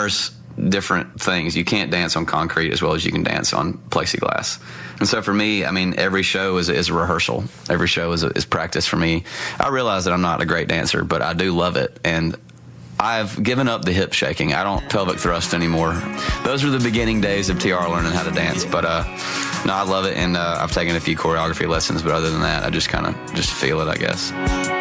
rehearse different things. You can't dance on concrete as well as you can dance on plexiglass. And so for me, I mean, every show is a rehearsal. Every show is practice for me. I realize that I'm not a great dancer, but I do love it. And I've given up the hip shaking. I don't pelvic thrust anymore. Those were the beginning days of TR learning how to dance. But no, I love it, and I've taken a few choreography lessons. But other than that, I just kind of feel it, I guess.